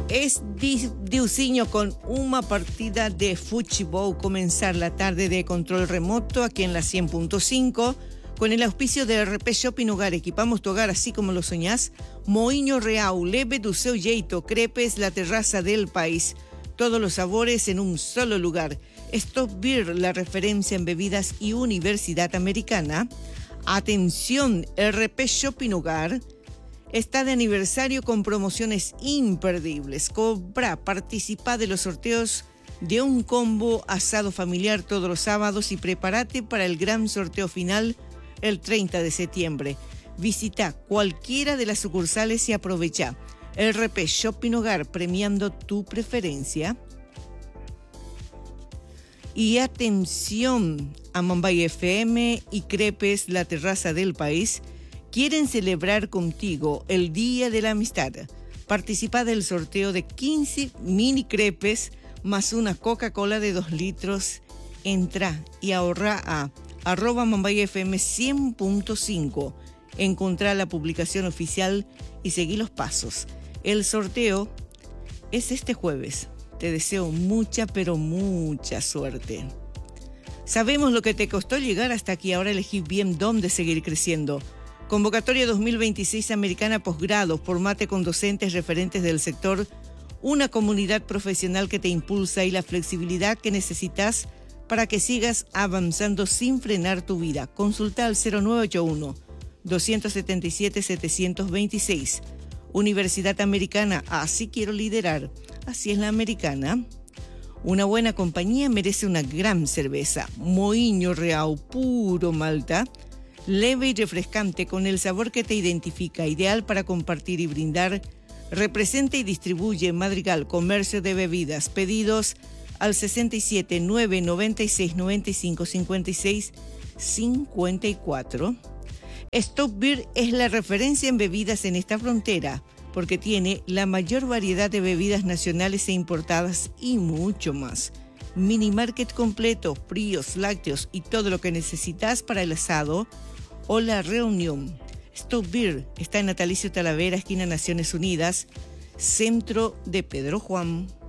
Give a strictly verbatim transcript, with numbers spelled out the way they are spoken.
Es Diusinho con una partida de fútbol. Comenzar la tarde de control remoto aquí en la cien punto cinco con el auspicio de R P Shopping Hogar. Equipamos tu hogar así como lo soñás. Moinho Real, leve do seu jeito. Crepes, la terraza del país. Todos los sabores en un solo lugar. Stop Beer, la referencia en bebidas y Universidad Americana. Atención, R P Shopping Hogar está de aniversario con promociones imperdibles. Compra, participa de los sorteos de un combo asado familiar todos los sábados y prepárate para el gran sorteo final el treinta de septiembre. Visita cualquiera de las sucursales y aprovecha. R P Shopping Hogar, premiando tu preferencia. Y atención, a Mumbai F M y Crepes, la terraza del país, quieren celebrar contigo el Día de la Amistad. Participa del sorteo de quince mini crepes más una Coca-Cola de dos litros. Entra y ahorra a arroba Mumbai F M cien punto cinco. Encontrá la publicación oficial y seguí los pasos. El sorteo es este jueves. Te deseo mucha, pero mucha suerte. Sabemos lo que te costó llegar hasta aquí. Ahora elegí bien dónde seguir creciendo. Convocatoria dos mil veintiséis Americana Posgrado. Formate con docentes referentes del sector. Una comunidad profesional que te impulsa y la flexibilidad que necesitas para que sigas avanzando sin frenar tu vida. Consulta al cero nueve ocho uno, dos siete siete, siete dos seis. Universidad Americana, así quiero liderar. Así es la americana. Una buena compañía merece una gran cerveza. Moinho Real, puro Malta. Leve y refrescante con el sabor que te identifica. Ideal para compartir y brindar. Representa y distribuye Madrigal Comercio de Bebidas. Pedidos al sesenta y siete, nueve noventa y seis, noventa y cinco, cincuenta y seis, cincuenta y cuatro. Stop Beer es la referencia en bebidas en esta frontera, porque tiene la mayor variedad de bebidas nacionales e importadas y mucho más. Mini market completo, fríos, lácteos y todo lo que necesitas para el asado o la reunión. Stop Beer está en Natalicio Talavera, esquina Naciones Unidas, centro de Pedro Juan.